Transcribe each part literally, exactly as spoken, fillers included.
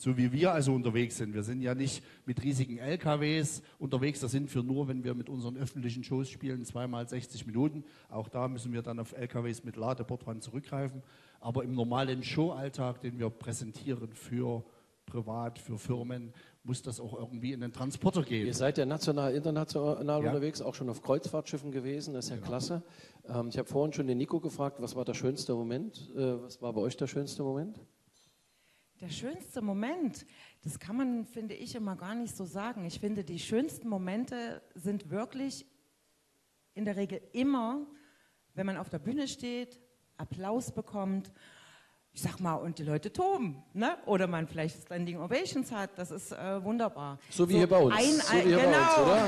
so wie wir also unterwegs sind. Wir sind ja nicht mit riesigen L K Ws unterwegs, das sind wir nur, wenn wir mit unseren öffentlichen Shows spielen, zweimal sechzig Minuten. Auch da müssen wir dann auf L K Ws mit Ladebordwand zurückgreifen. Aber im normalen Showalltag, den wir präsentieren für privat, für Firmen, muss das auch irgendwie in den Transporter gehen. Ihr seid ja national, international ja. unterwegs, auch schon auf Kreuzfahrtschiffen gewesen, das ist ja genau. klasse. Ähm, ich habe vorhin schon den Nico gefragt, was war der schönste Moment? Äh, was war bei euch der schönste Moment? Der schönste Moment, das kann man, finde ich, immer gar nicht so sagen. Ich finde, die schönsten Momente sind wirklich in der Regel immer, wenn man auf der Bühne steht, Applaus bekommt, ich sag mal, und die Leute toben, ne? Oder man vielleicht Standing Ovations hat, das ist äh, wunderbar. So wie so hier bei uns, ein, ein, so wie hier genau. bei uns, oder?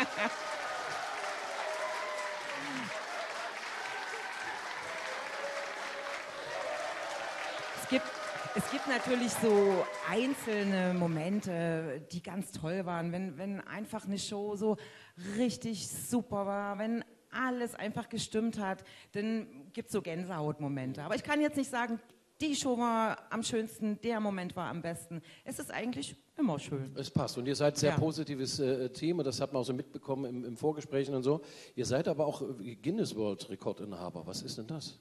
es gibt Es gibt natürlich so einzelne Momente, die ganz toll waren, wenn, wenn einfach eine Show so richtig super war, wenn alles einfach gestimmt hat, dann gibt es so Gänsehautmomente. Aber ich kann jetzt nicht sagen, die Show war am schönsten, der Moment war am besten. Es ist eigentlich immer schön. Es passt. Und ihr seid ein sehr ja. positives äh, Team und das hat man auch so mitbekommen im, im Vorgesprächen und so. Ihr seid aber auch Guinness World Rekordinhaber. Was ist denn das?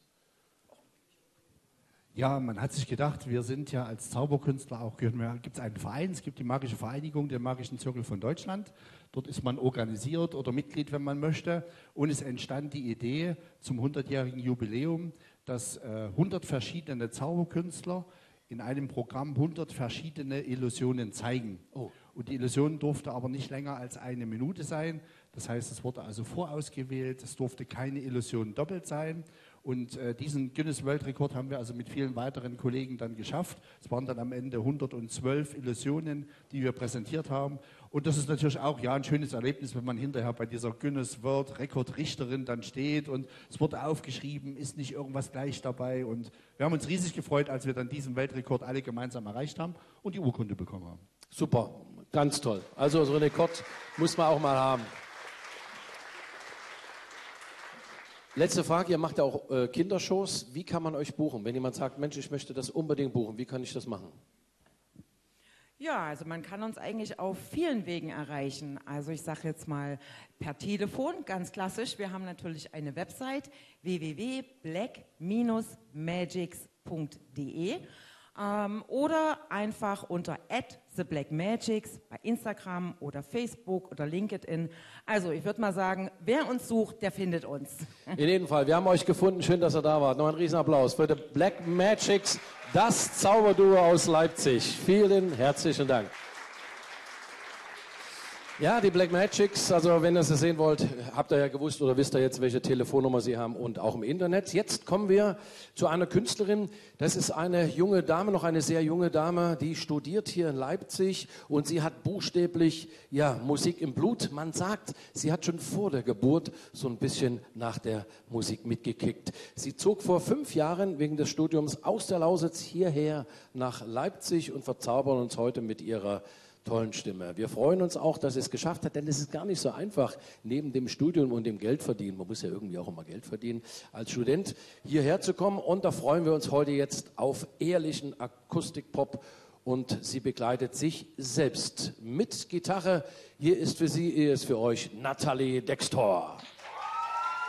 Ja, man hat sich gedacht, wir sind ja als Zauberkünstler auch, gibt es einen Verein, es gibt die Magische Vereinigung, den Magischen Zirkel von Deutschland. Dort ist man organisiert oder Mitglied, wenn man möchte. Und es entstand die Idee zum hundertjährigen Jubiläum, dass äh, hundert verschiedene Zauberkünstler in einem Programm hundert verschiedene Illusionen zeigen. Oh. Und die Illusion durfte aber nicht länger als eine Minute sein. Das heißt, es wurde also vorausgewählt, es durfte keine Illusion doppelt sein. Und äh, diesen Guinness-Weltrekord haben wir also mit vielen weiteren Kollegen dann geschafft. Es waren dann am Ende hundertzwölf Illusionen, die wir präsentiert haben. Und das ist natürlich auch ja, ein schönes Erlebnis, wenn man hinterher bei dieser Guinness-Weltrekordrichterin dann steht und es wurde aufgeschrieben, ist nicht irgendwas gleich dabei. Und wir haben uns riesig gefreut, als wir dann diesen Weltrekord alle gemeinsam erreicht haben und die Urkunde bekommen haben. Super, ganz toll. Also so einen Rekord muss man auch mal haben. Letzte Frage, ihr macht ja auch äh, Kindershows. Wie kann man euch buchen? Wenn jemand sagt, Mensch, ich möchte das unbedingt buchen, wie kann ich das machen? Ja, also man kann uns eigentlich auf vielen Wegen erreichen. Also ich sage jetzt mal per Telefon, ganz klassisch. Wir haben natürlich eine Website w w w punkt black magics punkt de ähm, oder einfach unter at the black magics bei Instagram oder Facebook oder LinkedIn. Also ich würde mal sagen, wer uns sucht, der findet uns. In jedem Fall, wir haben euch gefunden. Schön, dass ihr da wart. Noch einen Riesenapplaus für The Black Magics, das Zauberduo aus Leipzig. Vielen herzlichen Dank. Ja, die Black Magics, also wenn ihr sie sehen wollt, habt ihr ja gewusst oder wisst ihr jetzt, welche Telefonnummer sie haben und auch im Internet. Jetzt kommen wir zu einer Künstlerin, das ist eine junge Dame, noch eine sehr junge Dame, die studiert hier in Leipzig und sie hat buchstäblich, ja, Musik im Blut. Man sagt, sie hat schon vor der Geburt so ein bisschen nach der Musik mitgekickt. Sie zog vor fünf Jahren wegen des Studiums aus der Lausitz hierher nach Leipzig und verzaubert uns heute mit ihrer tollen Stimme. Wir freuen uns auch, dass sie es geschafft hat, denn es ist gar nicht so einfach, neben dem Studium und dem Geld verdienen, man muss ja irgendwie auch immer Geld verdienen, als Student hierher zu kommen. Und da freuen wir uns heute jetzt auf ehrlichen Akustikpop und sie begleitet sich selbst mit Gitarre. Hier ist für Sie, hier ist für euch Nathalie Dextor.